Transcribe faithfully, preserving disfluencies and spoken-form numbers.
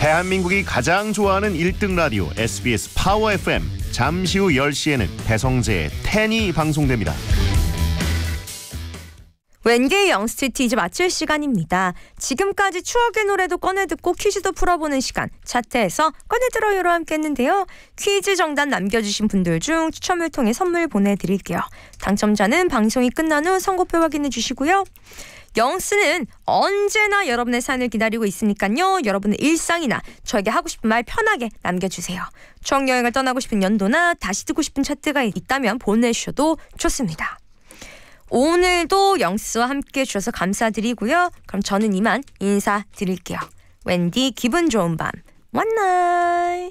대한민국이 가장 좋아하는 일 등 라디오 에스비에스 파워 에프엠. 잠시 후 열 시에는 배성재의 텐이 방송됩니다. 웬게의 영스트리트 이제 마칠 시간입니다. 지금까지 추억의 노래도 꺼내듣고 퀴즈도 풀어보는 시간, 차트에서 꺼내들어요로 함께 했는데요. 퀴즈 정답 남겨주신 분들 중 추첨을 통해 선물 보내드릴게요. 당첨자는 방송이 끝난 후 선고표 확인해 주시고요. 영스는 언제나 여러분의 사연을 기다리고 있으니까요. 여러분의 일상이나 저에게 하고 싶은 말 편하게 남겨주세요. 추억여행을 떠나고 싶은 연도나 다시 듣고 싶은 차트가 있다면 보내주셔도 좋습니다. 오늘도 영스와 함께 해주셔서 감사드리고요. 그럼 저는 이만 인사드릴게요. 웬디 기분 좋은 밤. 원나잇.